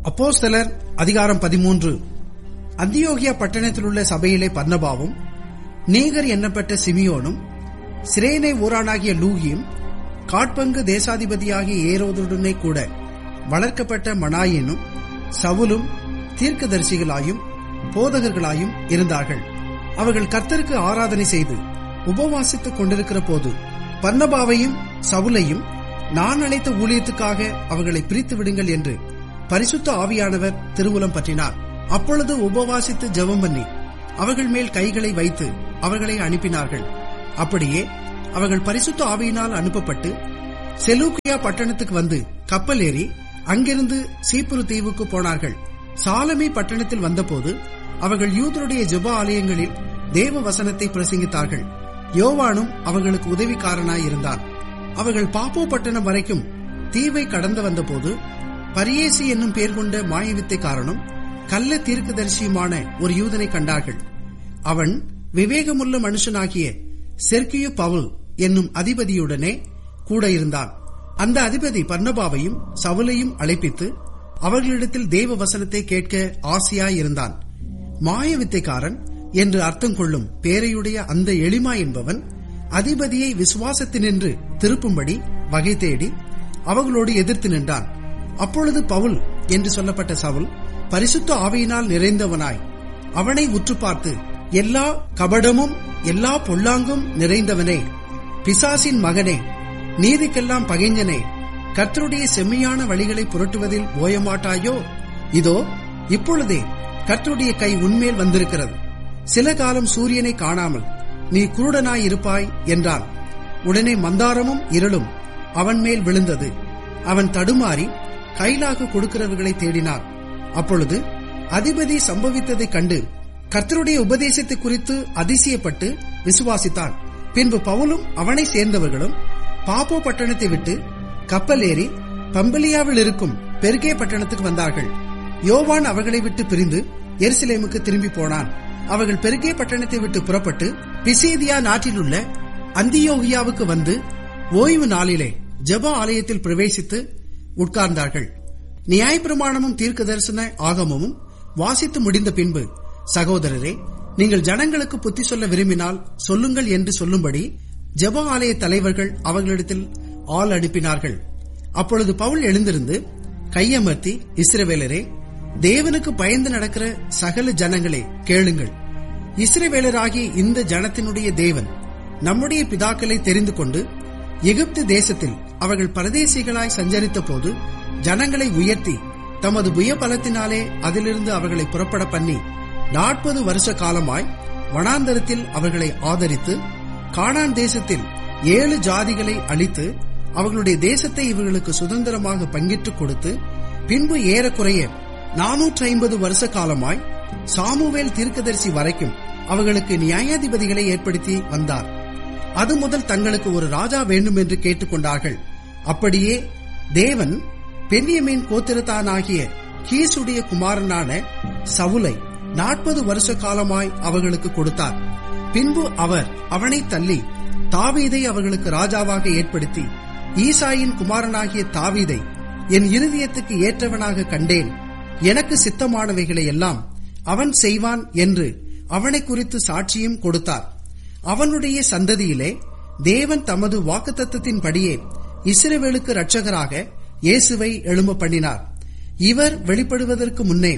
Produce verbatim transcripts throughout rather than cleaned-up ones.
அப்போஸ்தலர் அதிகாரம் பதிமூன்று. அந்தியோகியா பட்டணத்தில் உள்ள சபையிலே பர்னபாவும், நீகர் எண்ணப்பட்ட சிமியோனும், சிரேனே ஊரானாகிய லூகியும், காட்பங்கு தேசாதிபதியாகிய ஏரோதுடனே கூட வளர்க்கப்பட்ட மனாயினும் சவுலும் தீர்க்கதரிசிகளாயும் போதகர்களாயும் இருந்தார்கள். அவர்கள் கர்த்தருக்கு ஆராதனை செய்து உபவாசித்துக் கொண்டிருக்கிற போது பர்னபாவையும் சவுலையும் நான் அழைத்த ஊழியத்துக்காக அவர்களை பிரித்து விடுங்கள் என்று பரிசுத்த ஆவியானவர் திருவுளம் பற்றினார். அப்பொழுது உபவாசித்து ஜெபம் பண்ணி அவர்கள் மேல் கைகளை வைத்து அவர்களை அனுப்பினார்கள். அப்படியே அவர்கள் பரிசுத்த ஆவியினால் அனுப்பப்பட்டு செலூக்கியா பட்டணத்துக்கு வந்து கப்பல் ஏறி அங்கிருந்து சீப்புரு தீவுக்கு போனார்கள். சாலமி பட்டணத்தில் வந்தபோது அவர்கள் யூதருடைய ஜெப ஆலயங்களில் தேவ வசனத்தை பிரசங்கித்தார்கள். யோவானும் அவர்களுக்கு உதவிக்காரனாயிருந்தான். அவர்கள் பாப்போ பட்டணம் வரைக்கும் தீவை கடந்து வந்தபோது பரியேசி என்னும் பெயர் கொண்ட மாயவித்தைக்காரனும் கள்ள தீர்க்கதரிசியுமான ஒரு யூதனை கண்டார்கள். அவன் விவேகமுள்ள மனுஷனாகிய செர்கியு பவுல் என்னும் அதிபதியுடனே கூட இருந்தான். அந்த அதிபதி பர்னபாவையும் சவுலையும் அழைப்பித்து அவர்களிடத்தில் தேவ வசனத்தை கேட்க ஆசையாயிருந்தான். மாயவித்தைக்காரன் என்று அர்த்தம் கொள்ளும் பேரையுடைய அந்த எளிமா என்பவன் அதிபதியை விசுவாசத்தினின்று திருப்பும்படி வகை தேடி அவர்களோடு எதிர்த்து நின்றான். அப்பொழுது பவுல் என்று சொல்லப்பட்ட சவுல் பரிசுத்த ஆவியினால் நிறைந்தவனாய் அவனை உற்று பார்த்து, எல்லா கபடமும் எல்லா பொல்லாங்கும் நிறைந்தவனே, பிசாசின் மகனே, நீதிக்கெல்லாம் பகைஞனே, கர்த்தருடைய செம்மையான வழிகளை புரட்டுவதில் ஓயமாட்டாயோ? இதோ இப்பொழுதே கர்த்தருடைய கை உன்மேல் வந்திருக்கிறது. சில காலம் சூரியனை காணாமல் நீ குருடனாயிருப்பாய் என்றான். உடனே மந்தாரமும் இருளும் அவன் மேல் விழுந்தது. அவன் தடுமாறி கைலாக கொடுக்கிறவர்களை தேடினான். அப்பொழுது அதிபதி சம்பவித்ததைக் கண்டு கர்த்தருடைய உபதேசத்தை குறித்து அதிசயப்பட்டு விசுவாசித்தான். பின்பு பவுலும் அவனை சேர்ந்தவர்களும் பாப்போ பட்டணத்தை விட்டு கப்பல் ஏறி பம்பலியாவில் இருக்கும் பெர்கே பட்டணத்துக்கு வந்தார்கள். யோவான் அவர்களை விட்டு பிரிந்து எருசலேமுக்கு திரும்பி போனான். அவர்கள் பெர்கே பட்டணத்தை விட்டு புறப்பட்டு பிசீதியா நாட்டிலுள்ள அந்தியோகியாவுக்கு வந்து ஓய்வு நாளிலே ஜெப ஆலயத்தில் பிரவேசித்து உட்கார்ந்தார்கள். நியாயப்பிரமாணமும் தீர்க்க தரிசன ஆகமமும் வாசித்து முடிந்த பின்பு, சகோதரரே, நீங்கள் ஜனங்களுக்கு புத்தி சொல்ல விரும்பினால் சொல்லுங்கள் என்று சொல்லும்படி ஜெப ஆலய தலைவர்கள் அவர்களிடத்தில் ஆள் அனுப்பினார்கள். அப்பொழுது பவுல் எழுந்திருந்து கையமர்த்தி, இஸ்ரவேலரே, தேவனுக்கு பயந்து நடக்கிற சகல ஜனங்களே கேளுங்கள். இஸ்ரவேலராகிய இந்த ஜனத்தினுடைய தேவன் நம்முடைய பிதாக்களை தெரிந்து கொண்டு எகிப்து தேசத்தில் அவர்கள் பரதேசிகளாய் சஞ்சரித்த போது ஜனங்களை உயர்த்தி தமது புயபலத்தினாலே அதிலிருந்து அவர்களை புறப்பட பண்ணி நாற்பது வருஷ காலமாய் வனாந்தரத்தில் அவர்களை ஆதரித்து கானான் தேசத்தில் ஏழு ஜாதிகளை அழித்து அவர்களுடைய தேசத்தை இவர்களுக்கு சுதந்திரமாக பங்கிட்டுக் கொடுத்து பின்பு ஏறக்குறைய நானூற்றி ஐம்பது வருஷ காலமாய் சாமுவேல் தீர்க்கதரிசி வரைக்கும் அவர்களுக்கு நியாயாதிபதிகளை ஏற்படுத்தி வந்தார். அது முதல் தங்களுக்கு ஒரு ராஜா வேண்டும் என்று கேட்டுக்கொண்டார்கள். அப்படியே தேவன் பென்யமீன் கோத்திரத்தானாகிய கீசுடைய குமாரனான சவுலை நாற்பது வருஷ காலமாய் அவர்களுக்கு கொடுத்தார். பின்பு அவர் அவனை தள்ளி தாவீதை அவர்களுக்கு ராஜாவாக ஏற்படுத்தி, ஈசாயின் குமாரனாகிய தாவீதை என் இருதயத்துக்கு ஏற்றவனாக கண்டேன், எனக்கு சித்தமானவைகளை எல்லாம் அவன் செய்வான் என்று அவனை குறித்து சாட்சியும் கொடுத்தார். அவனுடைய சந்ததியிலே தேவன் தமது வாக்குத்தத்தத்தின்படியே இஸ்ரவேலுக்கு இரட்சகராக இயேசுவை எழும்ப பண்ணினார். இவர் வெளிப்படுவதற்கு முன்னே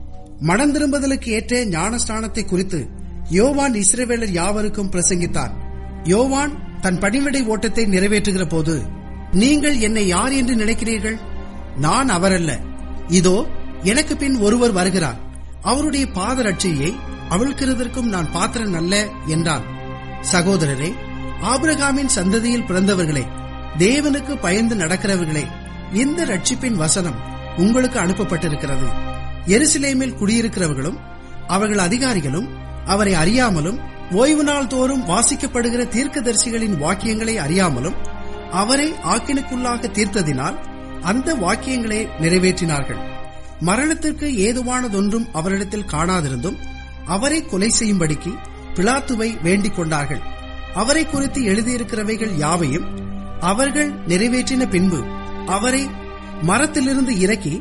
மனம் திரும்புதலுக்கு ஏற்ற ஞானஸ்நானத்தை குறித்து யோவான் இஸ்ரவேலர் யாவருக்கும் பிரசங்கித்தார். யோவான் தன் பணிவிடை ஓட்டத்தை நிறைவேற்றுகிற போது, நீங்கள் என்னை யார் என்று நினைக்கிறீர்கள்? நான் அவரல்ல, இதோ எனக்கு பின் ஒருவர் வருகிறார், அவருடைய பாதரட்சையை அவிழ்க்கிறதற்கும் நான் பாத்திரன் அல்ல என்றான். சகோதரரே, ஆபிரகாமின் சந்ததியில் பிறந்தவர்களே, தேவனுக்கு பயந்து நடக்கிறவர்களே, இந்த ரட்சிப்பின் வசனம் உங்களுக்கு அனுப்பப்பட்டிருக்கிறது. எருசலேமில் குடியிருக்கிறவர்களும் அவர்கள் அதிகாரிகளும் அவரை அறியாமலும் ஓய்வு நாள் தோறும் வாசிக்கப்படுகிற தீர்க்கதரிசிகளின் வாக்கியங்களை அறியாமலும் அவரை ஆக்கினுக்குள்ளாக தீர்த்ததினால் அந்த வாக்கியங்களை நிறைவேற்றினார்கள். மரணத்திற்கு ஏதுவானதொன்றும் அவரிடத்தில் காணாதிருந்தும் அவரை கொலை செய்யும்படிக்கு பிலாத்துவை வேண்டிக் கொண்டார்கள். அவரை குறித்து எழுதியிருக்கிறவைகள் யாவையும் அவர்கள் நிறைவேற்றின பின்பு அவரை மரத்திலிருந்து இறக்கி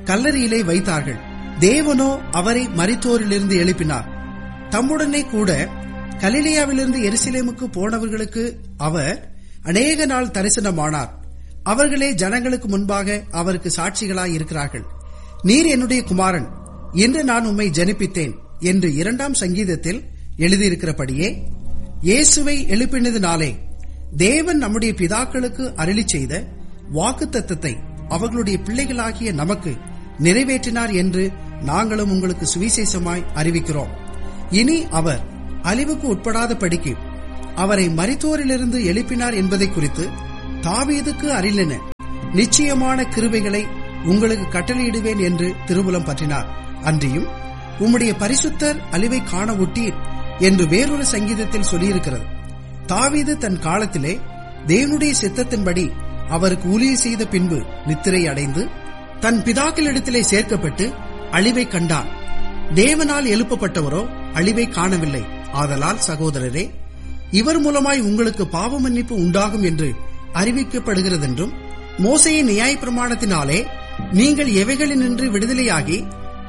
கல்லறையிலே வைத்தார்கள். தேவனோ அவரை மரித்தோரிலிருந்து எழுப்பினார். தம்முடனே கூட கலிலேயாவிலிருந்து எருசலேமுக்கு போனவர்களுக்கு அவர் அநேக நாள் தரிசனமானார். அவர்களே ஜனங்களுக்கு முன்பாக அவருக்கு சாட்சிகளாய் இருக்கிறார்கள். நீர் என்னுடைய குமாரன், இன்று நான் உம்மை ஜனிப்பித்தேன் என்று இரண்டாம் சங்கீதத்தில் எழுதியிருக்கிறபடியே இயேசுவை எழுப்பினதினாலே தேவன் நம்முடைய பிதாக்களுக்கு அருளி செய்த வாக்குத்தத்தத்தை அவர்களுடைய பிள்ளைகளாகிய நமக்கு நிறைவேற்றினார் என்று நாங்களும் உங்களுக்கு சுவிசேஷமாய் அறிவிக்கிறோம். இனி அவர் அழிவுக்கு உட்படாதபடிக்கு அவரை மரித்தோரிலிருந்து எழுப்பினார் என்பதை குறித்து தாவீதுக்கு அருளின நிச்சயமான கிருபைகளை உங்களுக்கு கட்டளையிடுவேன் என்று திருவுளம் பற்றினார். அன்றியும் உம்முடைய பரிசுத்தர் அழிவை காண ஒட்டீர் என்று வேறொரு சங்கீதத்தில் சொல்லியிருக்கிறது. தாவீது தன் காலத்திலே தேவனுடைய சித்தத்தின்படி அவருக்கு ஊழியம் செய்த பின்பு நித்திரை அடைந்து தன் பிதாக்களிடத்திலே சேர்க்கப்பட்டு அழிவை கண்டான். தேவனால் எழுப்பப்பட்டவரோ அழிவை காணவில்லை. ஆதலால் சகோதரரே, இவர் மூலமாய் உங்களுக்கு பாவ மன்னிப்பு உண்டாகும் என்று அறிவிக்கப்படுகிறதென்றும் மோசேயின் நியாயப்பிரமாணத்தினாலே நீங்கள் எவைகளினின்று விடுதலையாகி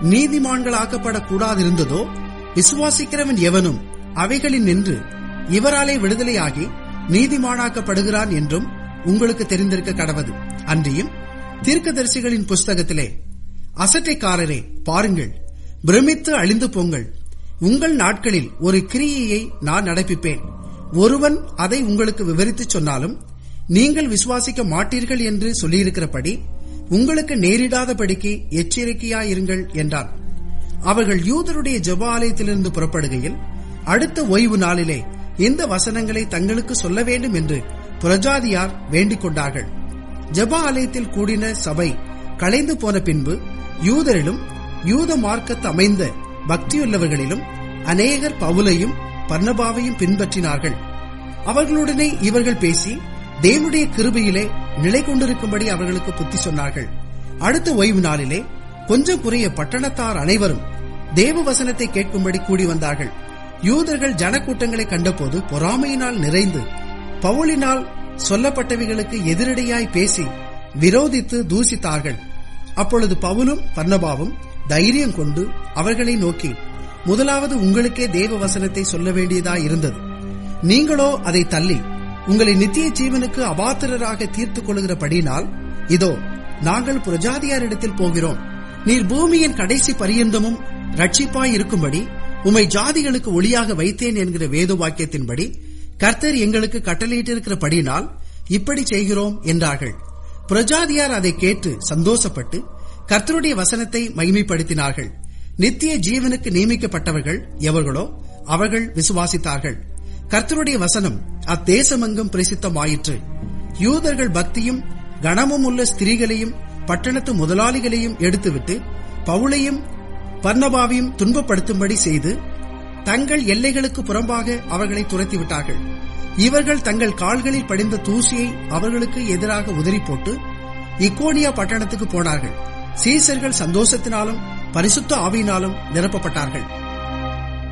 நீதிமான்களாக்கப்படக்கூடாதிருந்ததோ விசுவாசிக்கிறவன் எவனும் அவைகளில் நின்று இவராலே விடுதலையாகி நீதிமானாக்கப்படுகிறான் என்றும் உங்களுக்கு தெரிந்திருக்க கடவது. அன்றியும் தீர்க்கதரிசிகளின் புஸ்தகத்திலே அசட்டைக்காரரே பாருங்கள், பிரமித்து அழிந்து போங்கள், உங்கள் நாட்களில் ஒரு கிரியையை நான் நடப்பிப்பேன், ஒருவன் அதை உங்களுக்கு விவரித்து சொன்னாலும் நீங்கள் விசுவாசிக்க மாட்டீர்கள் என்று சொல்லியிருக்கிறபடி உங்களுக்கு நேரிடாதபடிக்கு எச்சரிக்கையாயிருங்கள் என்றார். அவர்கள் யூதருடைய ஜெப ஆலயத்திலிருந்து புறப்படுகையில் அடுத்த ஓய்வு நாளிலே இந்த வசனங்களை தங்களுக்கு சொல்ல வேண்டும் என்று புரஜாதியார் வேண்டிக் கொண்டார்கள். ஜெப ஆலயத்தில் கூடின சபை கலைந்து போன பின்பு யூதரிலும் யூத மார்க்கத்து அமைந்த பக்தியுள்ளவர்களிலும் அநேகர் பவுலையும் பர்னபாவையும் பின்பற்றினார்கள். அவர்களுடனே இவர்கள் பேசி தேவனுடைய கிருபையிலே நிலை கொண்டிருக்கும்படி அவர்களுக்கு புத்தி சொன்னார்கள். அடுத்த ஓய்வு நாளிலே கொஞ்சம் குறைய பட்டணத்தார் அனைவரும் தேவ வசனத்தை கேட்கும்படி கூடி வந்தார்கள். யூதர்கள் ஜனக்கூட்டங்களை கண்டபோது பொறாமையினால் நிறைந்து பவுலினால் சொல்லப்பட்டவைகளுக்கு எதிரடையாய் பேசி விரோதித்து தூசித்தார்கள். அப்பொழுது பவுலும் பர்னபாவும் தைரியம் கொண்டு அவர்களை நோக்கி, முதலாவது உங்களுக்கே தேவ வசனத்தை சொல்ல வேண்டியதாய் இருந்தது. நீங்களோ அதை தள்ளி உங்களை நித்திய ஜீவனுக்கு அபாத்திரராக தீர்த்துக் கொள்கிறபடினால் இதோ நாங்கள் புரஜாதியாரிடத்தில் போகிறோம். நீர் பூமியின் கடைசி பரியந்தமும் ரட்சிப்பாய் இருக்கும்படி உம்மை ஜாதிகளுக்கு ஒளியாக வைத்தேன் என்கிற வேத வாக்கியத்தின்படி கர்த்தர் எங்களுக்கு கட்டளையிட்டிருக்கிறபடினால் இப்படி செய்கிறோம் என்றார்கள். புரஜாதியார் அதை கேட்டு சந்தோஷப்பட்டு கர்த்தருடைய வசனத்தை மகிமைப்படுத்தினார்கள். நித்திய ஜீவனுக்கு நியமிக்கப்பட்டவர்கள் எவர்களோ அவர்கள் விசுவாசித்தார்கள். கர்த்தருடைய வசனம் அத்தேசமெங்கும் பிரசித்தமாயிற்று. யூதர்கள் பக்தியும் கனமும் உள்ள ஸ்திரீகளையும் பட்டணத்து முதலாளிகளையும் எடுத்துவிட்டு பவுலையும் பர்னபாவையும் துன்பப்படுத்தும்படி செய்து தங்கள் எல்லைகளுக்கு புறம்பாக அவர்களை துரத்திவிட்டார்கள். இவர்கள் தங்கள் கால்களில் படிந்த தூசியை அவர்களுக்கு எதிராக உதறி போட்டு இக்கோனியா பட்டணத்துக்கு போனார்கள். சீசர்கள் சந்தோஷத்தினாலும் பரிசுத்த ஆவியினாலும் நிரப்பப்பட்டார்கள்.